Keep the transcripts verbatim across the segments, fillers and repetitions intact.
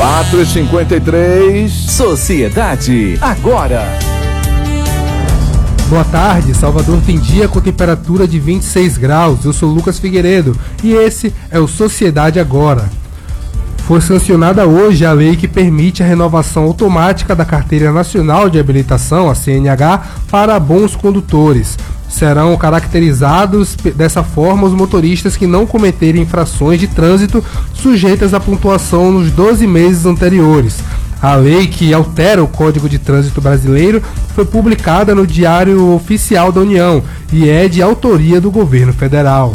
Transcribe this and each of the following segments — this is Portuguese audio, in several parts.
quatro e cinquenta e três. Sociedade agora. Boa tarde, Salvador tem dia com temperatura de vinte e seis graus. Eu sou Lucas Figueiredo e esse é o Sociedade Agora. Foi sancionada hoje a lei que permite a renovação automática da Carteira Nacional de Habilitação, a C N H, para bons condutores. Serão caracterizados dessa forma os motoristas que não cometerem infrações de trânsito sujeitas à pontuação nos doze meses anteriores. A lei que altera o Código de Trânsito Brasileiro foi publicada no Diário Oficial da União e é de autoria do governo federal.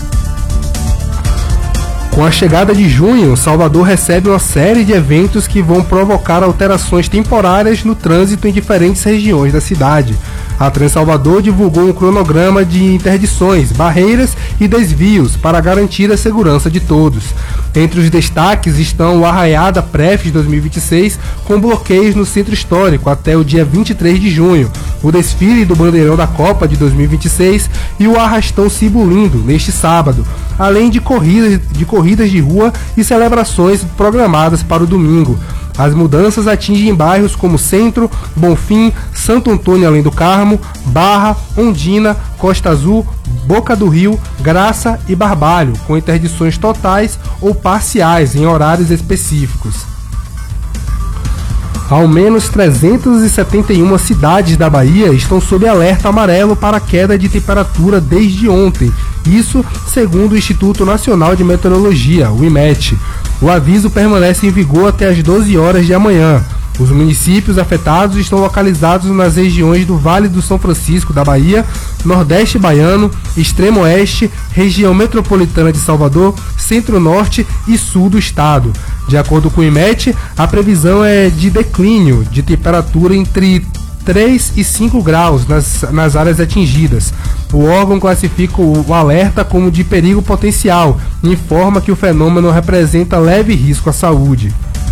Com a chegada de junho, Salvador recebe uma série de eventos que vão provocar alterações temporárias no trânsito em diferentes regiões da cidade. A Transalvador divulgou um cronograma de interdições, barreiras e desvios para garantir a segurança de todos. Entre os destaques estão o Arraiada Prefes dois mil e vinte e seis, com bloqueios no Centro Histórico até o dia vinte e três de junho, o desfile do Bandeirão da Copa de dois mil e vinte e seis e o Arrastão Cibulindo, neste sábado, além de corridas, de corridas de rua e celebrações programadas para o domingo. As mudanças atingem bairros como Centro, Bonfim, Santo Antônio Além do Carmo, Barra, Ondina, Costa Azul, Boca do Rio, Graça e Barbalho, com interdições totais ou parciais em horários específicos. Ao menos trezentas e setenta e uma cidades da Bahia estão sob alerta amarelo para queda de temperatura desde ontem. Isso segundo o Instituto Nacional de Meteorologia, o IMET. O aviso permanece em vigor até as doze horas de amanhã. Os municípios afetados estão localizados nas regiões do Vale do São Francisco da Bahia, Nordeste Baiano, Extremo Oeste, região metropolitana de Salvador, Centro-Norte e Sul do estado. De acordo com o IMET, a previsão é de declínio de temperatura entre três e cinco graus nas, nas áreas atingidas. O órgão classifica o, o alerta como de perigo potencial e informa que o fenômeno representa leve risco à saúde.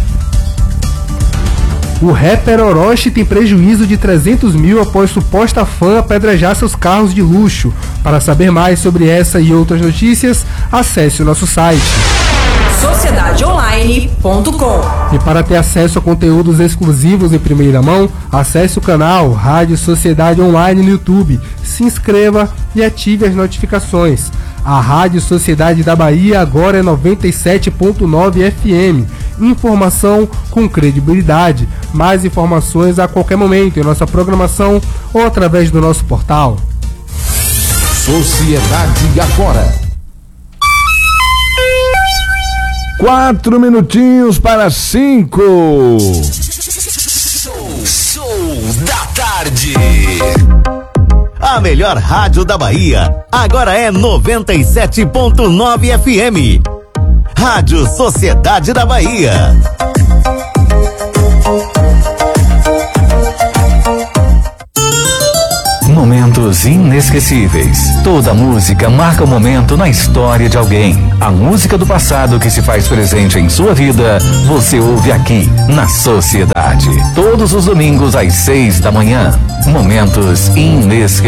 O rapper Orochi tem prejuízo de trezentos mil após suposta fã apedrejar seus carros de luxo. Para saber mais sobre essa e outras notícias, acesse o nosso site sociedade online ponto com. E para ter acesso a conteúdos exclusivos em primeira mão, acesse o canal Rádio Sociedade Online no YouTube, se inscreva e ative as notificações. A Rádio Sociedade da Bahia agora é noventa e sete ponto nove F M. Informação com credibilidade. Mais informações a qualquer momento em nossa programação ou através do nosso portal. Sociedade agora. Quatro minutinhos para cinco. Show, show da tarde. A melhor rádio da Bahia agora é noventa e sete ponto nove F M. Rádio Sociedade da Bahia. Momentos inesquecíveis. Toda música marca um momento na história de alguém. A música do passado que se faz presente em sua vida, você ouve aqui na Sociedade. Todos os domingos às seis da manhã. Momentos inesquecíveis.